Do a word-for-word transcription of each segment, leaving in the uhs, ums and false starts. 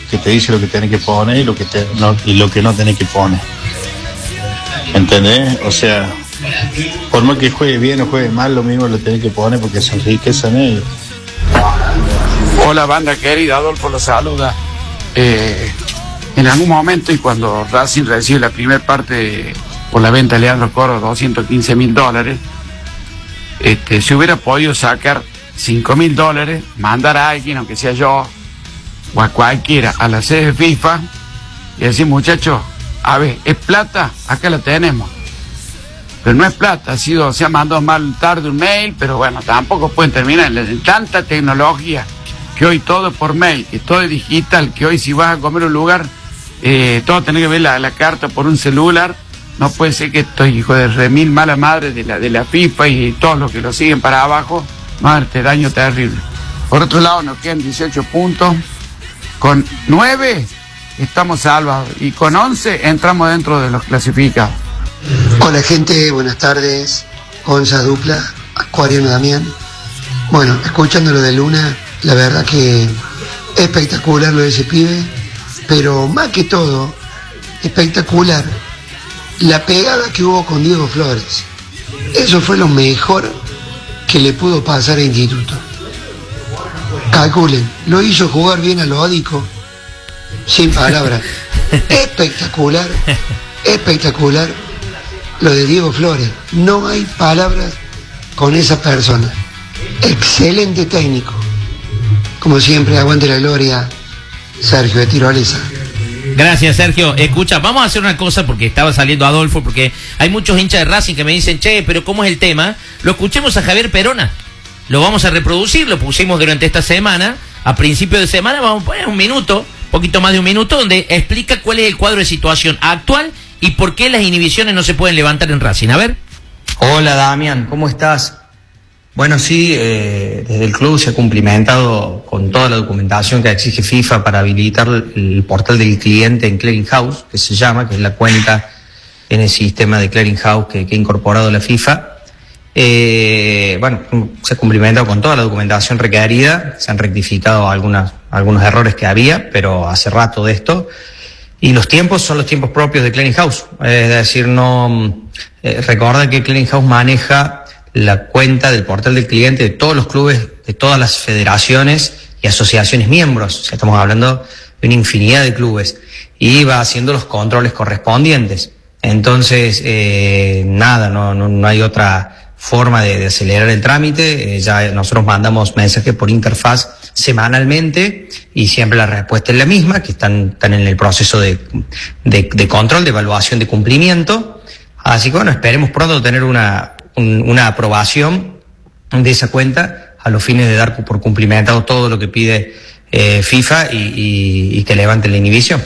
que te dice lo que tenés que poner y lo que, te, no, y lo que no tenés que poner. ¿Entendés? O sea, por más que juegue bien o juegue mal, lo mismo lo tenés que poner porque se enriquecen ellos. Hola banda querida, Adolfo los saluda. Eh, en algún momento, y cuando Racing recibe la primera parte por la venta de Leandro Coro, doscientos quince mil dólares, este, se hubiera podido sacar cinco mil dólares, mandar a alguien, aunque sea yo o a cualquiera, a la sede de FIFA y decir, muchachos, a ver, ¿es plata? Acá la tenemos. Pero no es plata, ha sido, se ha mandado mal tarde un mail, pero bueno, tampoco pueden terminar. En tanta tecnología, que hoy todo es por mail, que todo es digital, que hoy si vas a comer un lugar, eh, todo tenés que ver la, la carta por un celular. No puede ser que estos hijos de remil mala madre de la, de la FIFA y todos los que lo siguen para abajo, madre, te daño terrible. Por otro lado, nos quedan dieciocho puntos. Con nueve estamos salvados y con once entramos dentro de los clasificados. Hola gente, buenas tardes. Gonza Dupla, Acuariano Damián. Bueno, escuchando lo de Luna, la verdad que espectacular lo de ese pibe, pero más que todo, espectacular la pegada que hubo con Diego Flores. Eso fue lo mejor que le pudo pasar a Instituto. Calculen, lo hizo jugar bien a lo ódico, sin palabras. Espectacular, espectacular lo de Diego Flores. No hay palabras con esa persona. Excelente técnico. Como siempre, aguante la gloria, Sergio de Tirolesa. Gracias, Sergio. Escucha, vamos a hacer una cosa porque estaba saliendo Adolfo, porque hay muchos hinchas de Racing que me dicen, che, pero ¿cómo es el tema? Lo escuchemos a Javier Perona. Lo vamos a reproducir, lo pusimos durante esta semana. A principio de semana vamos a poner un minuto, un poquito más de un minuto, donde explica cuál es el cuadro de situación actual y por qué las inhibiciones no se pueden levantar en Racing. A ver. Hola, Damián, ¿cómo estás? Bueno, sí, eh, desde el club se ha cumplimentado con toda la documentación que exige FIFA para habilitar el portal del cliente en Clearing House, que se llama, que es la cuenta en el sistema de Clearing House que, que ha incorporado la FIFA. Eh, bueno, se ha cumplimentado con toda la documentación requerida, se han rectificado algunas, algunos errores que había, pero hace rato de esto. Y los tiempos son los tiempos propios de Clearing House, es decir, no eh, recuerda que Clearing House maneja la cuenta del portal del cliente de todos los clubes, de todas las federaciones y asociaciones miembros. O sea, estamos hablando de una infinidad de clubes y va haciendo los controles correspondientes. Entonces, eh, nada, no, no, no hay otra forma de, de acelerar el trámite. Eh, ya nosotros mandamos mensajes por interfaz semanalmente y siempre la respuesta es la misma, que están, están en el proceso de, de, de control, de evaluación de cumplimiento. Así que bueno, esperemos pronto tener una una aprobación de esa cuenta a los fines de dar por cumplimentado todo lo que pide eh, FIFA y, y, y que levante la inhibición.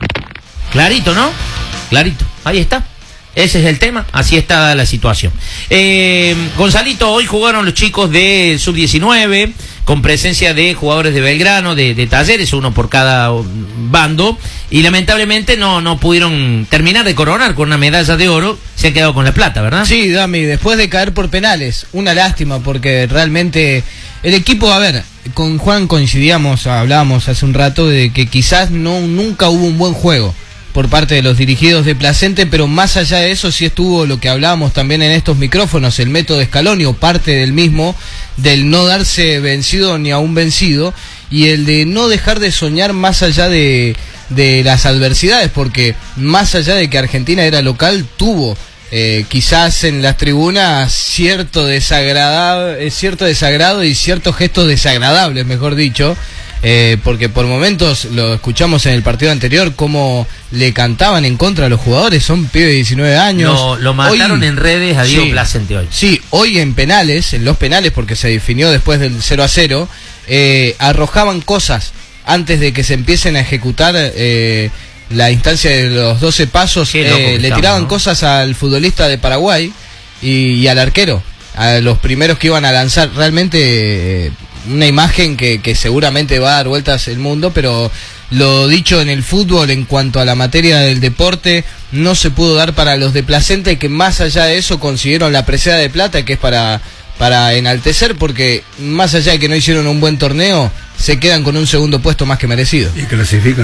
Clarito, ¿no? Clarito, ahí está. Ese es el tema, así está la situación. Eh, Gonzalito, hoy jugaron los chicos de sub diecinueve, con presencia de jugadores de Belgrano, de, de Talleres, uno por cada bando, y lamentablemente no, no pudieron terminar de coronar con una medalla de oro, se han quedado con la plata, ¿verdad? Sí, Dami, después de caer por penales, una lástima, porque realmente el equipo, a ver, con Juan coincidíamos, hablábamos hace un rato de que quizás no nunca hubo un buen juego por parte de los dirigidos de Placente, pero más allá de eso sí estuvo lo que hablábamos también en estos micrófonos, el método Scaloni o parte del mismo, del no darse vencido ni a un vencido, y el de no dejar de soñar más allá de, de las adversidades, porque más allá de que Argentina era local, tuvo eh, quizás en las tribunas cierto desagrado, cierto desagrado y ciertos gestos desagradables, mejor dicho, Eh, porque por momentos lo escuchamos en el partido anterior cómo le cantaban en contra a los jugadores, son pibes de diecinueve años. Lo, lo mataron hoy en redes a Diego sí, Placente hoy. Sí, hoy en penales, en los penales, porque se definió después del cero a cero, eh, arrojaban cosas antes de que se empiecen a ejecutar eh, la instancia de los doce pasos, eh, le tiraban ¿no? cosas al futbolista de Paraguay y, y al arquero, a los primeros que iban a lanzar. Realmente eh, una imagen que, que seguramente va a dar vueltas el mundo, pero lo dicho en el fútbol en cuanto a la materia del deporte no se pudo dar para los de Placente, que más allá de eso consiguieron la presea de plata, que es para, para enaltecer, porque más allá de que no hicieron un buen torneo, se quedan con un segundo puesto más que merecido. Y clasifican